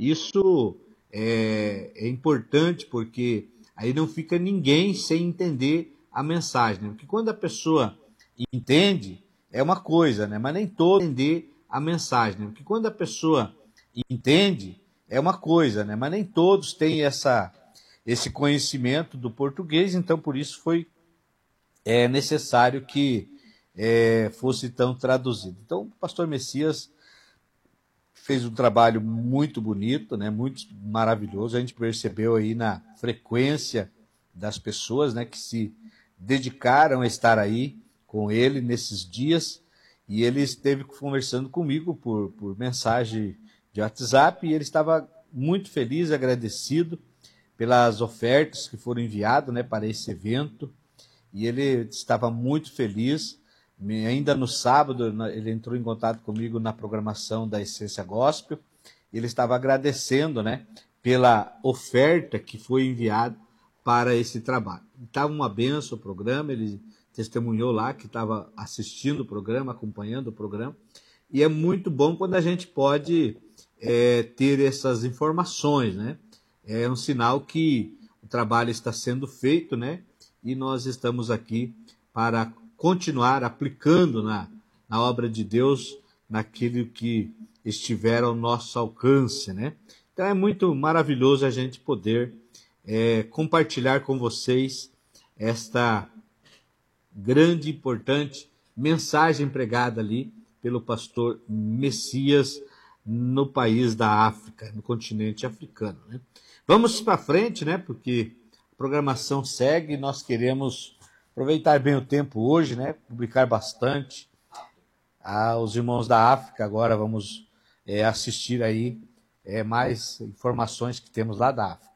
Isso é importante porque aí não fica ninguém sem entender a mensagem, né? Porque quando a pessoa entende, é uma coisa, né? Mas nem todo entender a mensagem, né? Porque quando a pessoa entende, é uma coisa, né? Mas nem todos têm esse conhecimento do português, então por isso foi necessário que fosse tão traduzido. Então, o pastor Messias fez um trabalho muito bonito, né, muito maravilhoso. A gente percebeu aí na frequência das pessoas, né, que se dedicaram a estar aí com ele nesses dias. E ele esteve conversando comigo por mensagem de WhatsApp e ele estava muito feliz, agradecido pelas ofertas que foram enviadas, né, para esse evento. E ele estava muito feliz. Ainda no sábado, ele entrou em contato comigo na programação da Essência Gospel. Ele estava agradecendo, né, pela oferta que foi enviada para esse trabalho. Estava uma benção o programa, ele testemunhou lá que estava assistindo o programa, acompanhando o programa. E é muito bom quando a gente pode ter essas informações, né? É um sinal que o trabalho está sendo feito, né? E nós estamos aqui para continuar aplicando na obra de Deus, naquilo que estiver ao nosso alcance, né? Então é muito maravilhoso a gente poder compartilhar com vocês esta grande e importante mensagem pregada ali pelo pastor Messias no país da África, no continente africano, né? Vamos para frente, né? Porque a programação segue, nós queremos aproveitar bem o tempo hoje, né? Publicar bastante. Os irmãos da África, agora vamos assistir aí mais informações que temos lá da África.